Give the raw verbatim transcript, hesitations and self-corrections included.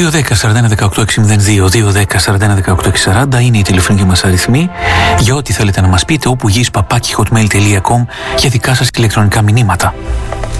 δύο δέκα σαράντα ένα δεκαοκτώ έξι μηδέν δύο, δύο δέκα σαράντα ένα δεκαοκτώ έξι σαράντα είναι η τηλεφωνική μας αριθμή για ό,τι θέλετε να μας πείτε, όπου γης παπάκι hotmail τελεία com για δικά σας ηλεκτρονικά μηνύματα.